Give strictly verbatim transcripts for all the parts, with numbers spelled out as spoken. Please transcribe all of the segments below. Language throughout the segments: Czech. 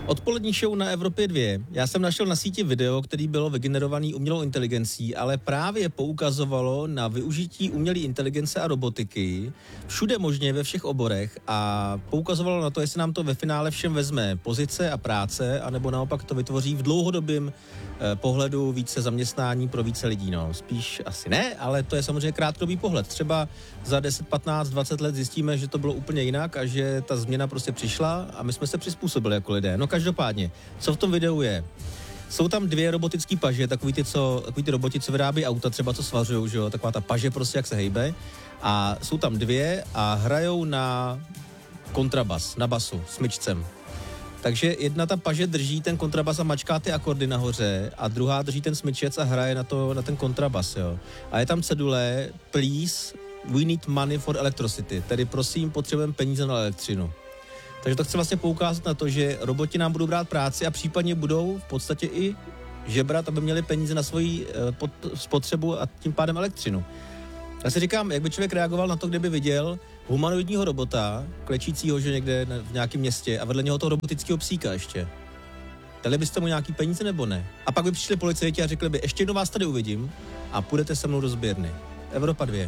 Odpolední show na Evropě dva. Já jsem našel na síti video, který bylo vygenerovaný umělou inteligencí, ale právě poukazovalo na využití umělé inteligence a robotiky všude možně ve všech oborech a poukazovalo na to, jestli nám to ve finále všem vezme pozice a práce, anebo naopak to vytvoří v dlouhodobém eh, pohledu více zaměstnání pro více lidí. No, spíš asi ne, ale to je samozřejmě krátkodobý pohled. Třeba za deset, patnáct, dvacet let zjistíme, že to bylo úplně jinak a že ta změna prostě přišla a my jsme se přizpůsobili jako lidé. No každopádně, co v tom videu je? Jsou tam dvě robotické paže, takový ty, co, takový ty roboti, co vyrábí auta, třeba co svařujou, že jo, taková ta paže prostě, jak se hejbe. A jsou tam dvě a hrajou na kontrabas, na basu, smyčcem. Takže jedna ta paže drží ten kontrabas a mačká ty akordy nahoře a druhá drží ten smyčec a hraje na, to, na ten kontrabas, jo. A je tam cedule, please, we need money for electricity, tedy prosím, potřebujeme peníze na elektřinu. Takže to chce vlastně poukázat na to, že roboti nám budou brát práci a případně budou v podstatě i žebrat, aby měli peníze na svoji uh, spotřebu a tím pádem elektřinu. Já si říkám, jak by člověk reagoval na to, kdyby viděl humanoidního robota, klečícího, že někde v nějakém městě a vedle něho toho robotického psíka ještě. Dali byste mu nějaký peníze nebo ne? A pak by přišli policajti a řekli by, ještě jednou vás tady uvidím a půjdete se mnou do sběrny. Evropa dva.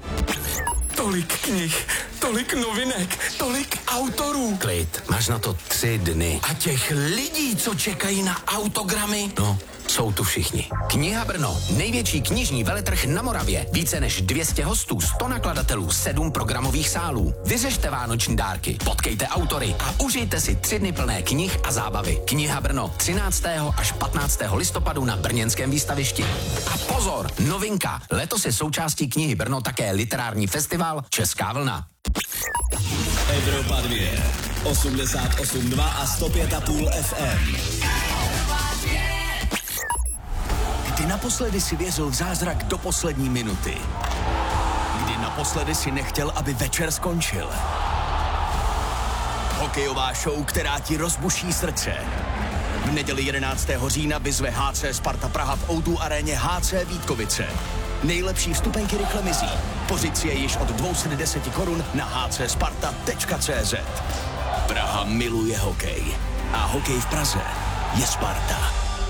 Tolik knih, tolik novinek, tolik autorů. Klid, máš na to tři dny. A těch lidí, co čekají na autogramy, No, jsou tu všichni. Kniha Brno, největší knižní veletrh na Moravě. Více než dvě stě hostů, sto nakladatelů, sedm programových sálů. Vyřešte vánoční dárky, potkejte autory a užijte si tři dny plné knih a zábavy. Kniha Brno, třináctého až patnáctého listopadu na brněnském výstavišti. A pozor, novinka, letos je součástí Knihy Brno také literární festival Česká vlna. Evropa dva, osmdesát osm dva a sto pět a půl F M. kdy naposledy si věřil v zázrak do poslední minuty. Kdy naposledy si nechtěl, aby večer skončil. Hokejová show, která ti rozbuší srdce. V neděli jedenáctého října vyzve H C Sparta Praha v O dva aréně H C Vítkovice. Nejlepší vstupenky rychle mizí. Pořiď si je již od dvě stě deset korun na h c sparta tečka c z. Praha miluje hokej. A hokej v Praze je Sparta.